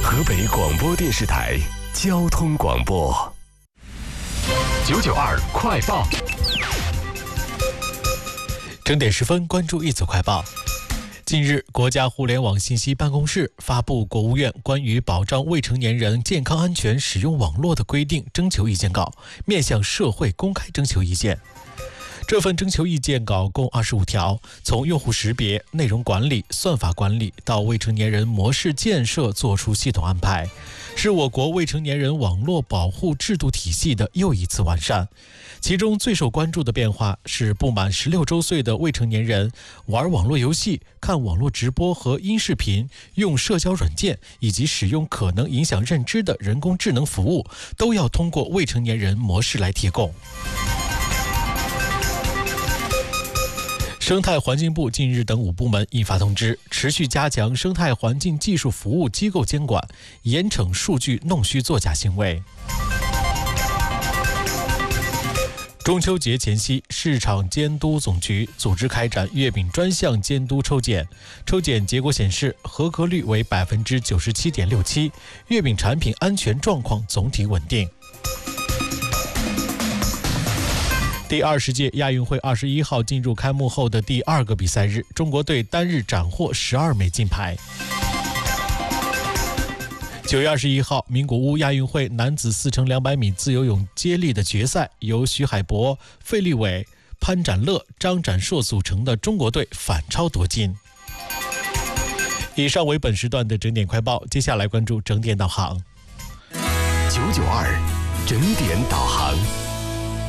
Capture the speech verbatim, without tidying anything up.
河北广播电视台交通广播。九九二快报， 整点十分，关注一组快报。近日，国家互联网信息办公室发布国务院关于保障未成年人健康安全使用网络的规定征求意见稿，面向社会公开征求意见。这份征求意见稿共二十五条，从用户识别、内容管理、算法管理到未成年人模式建设作出系统安排，是我国未成年人网络保护制度体系的又一次完善。其中最受关注的变化是，不满十六周岁的未成年人玩网络游戏、看网络直播和音视频、用社交软件以及使用可能影响认知的人工智能服务，都要通过未成年人模式来提供。生态环境部近日等五部门印发通知，持续加强生态环境技术服务机构监管，严惩数据弄虚作假行为。中秋节前夕，市场监督总局组织开展月饼专项监督抽检，抽检结果显示，合格率为百分之九十七点六七，月饼产品安全状况总体稳定。第二十届亚运会二十一号进入开幕后的第二个比赛日，中国队单日斩获十二枚金牌。九月二十一号，名古屋亚运会男子四乘两百米自由泳接力的决赛，由徐海博、费立伟、潘展乐、张展硕组成的中国队反超夺金。以上为本时段的整点快报，接下来关注整点导航。 九九二整点导航。